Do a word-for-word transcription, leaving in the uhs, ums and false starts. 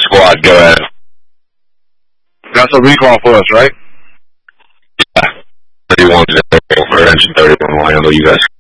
squad, go ahead. That's a recall for us, right? Yeah. thirty-one, or engine thirty-one, will handle you guys.